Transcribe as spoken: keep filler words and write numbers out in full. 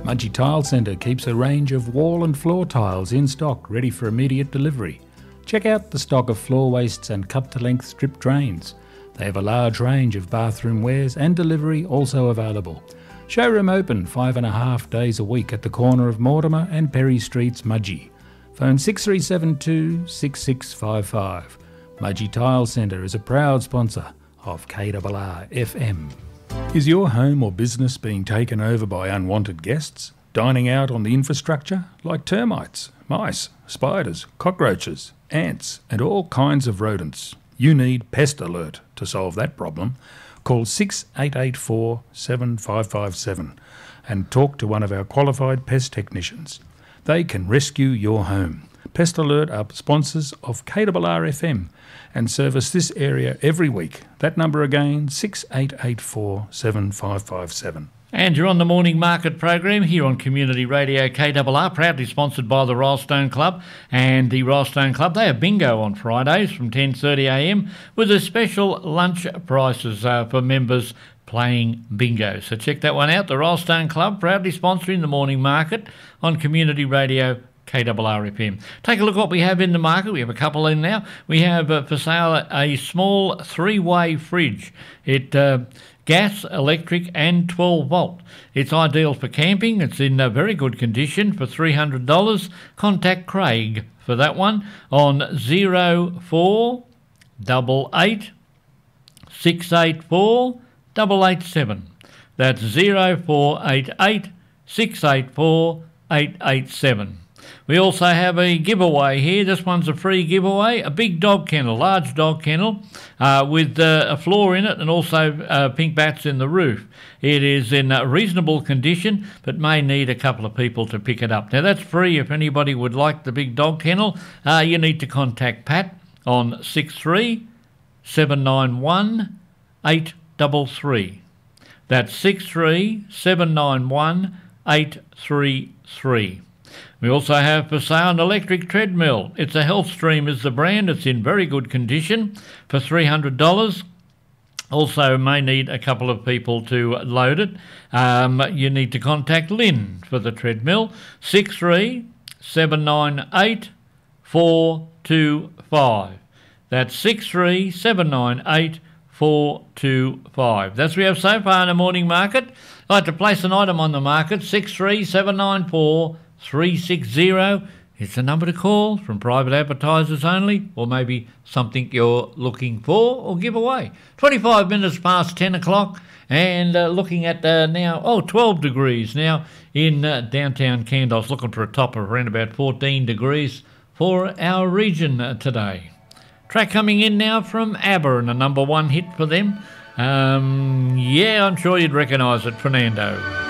Mudgee Tile Centre keeps a range of wall and floor tiles in stock ready for immediate delivery. Check out the stock of floor wastes and cut-to-length strip drains. They have a large range of bathroom wares and delivery also available. Showroom open five and a half days a week at the corner of Mortimer and Perry Streets, Mudgee. Phone six three seven two, six six five five. Mudgee Tile Centre is a proud sponsor of K R R F M. Is your home or business being taken over by unwanted guests, dining out on the infrastructure like termites, mice, spiders, cockroaches, ants and all kinds of rodents? You need Pest Alert to solve that problem. Call six eight eight four, seven five five seven and talk to one of our qualified pest technicians. They can rescue your home. Pest Alert are sponsors of K R R F M and service this area every week. That number again, six eight eight four, seven five five seven. And you're on the Morning Market program here on Community Radio K R R, proudly sponsored by the Rylstone Club. And the Rylstone Club, they have bingo on Fridays from ten thirty a m with a special lunch prices uh, for members playing bingo. So check that one out. The Rylstone Club, proudly sponsoring the Morning Market on Community Radio K R R F M. Take a look what we have in the market. We have a couple in now. We have uh, for sale a small three-way fridge. It uh, gas, electric and twelve volt. It's ideal for camping. It's in uh, very good condition for three hundred dollars. Contact Craig for that one on zero four eight eight, six eight four, eight eight seven. That's zero four eight eight, six eight four, eight eight seven. We also have a giveaway here. This one's a free giveaway. A big dog kennel, large dog kennel, uh, with uh, a floor in it and also uh, pink bats in the roof. It is in a reasonable condition, but may need a couple of people to pick it up. Now, that's free. If anybody would like the big dog kennel, uh, you need to contact Pat on six three seven nine one, eight three three. That's six three seven nine one, eight three three. We also have for sale an electric treadmill. It's a HealthStream is the brand. It's in very good condition for three hundred dollars. Also may need a couple of people to load it. Um, you need to contact Lynn for the treadmill. six three seven nine eight, four two five. That's six three seven nine eight, four two five. That's what we have so far in the morning market. I'd like to place an item on the market, six three seven nine four, three six zero. It's a number to call from private advertisers only, or maybe something you're looking for or give away. twenty-five minutes past ten o'clock and uh, looking at uh, now, oh, twelve degrees now in uh, downtown Candos, looking for a top of around about fourteen degrees for our region uh, today. Track coming in now from ABBA and a number one hit for them. Um, yeah, I'm sure you'd recognise it, Fernando.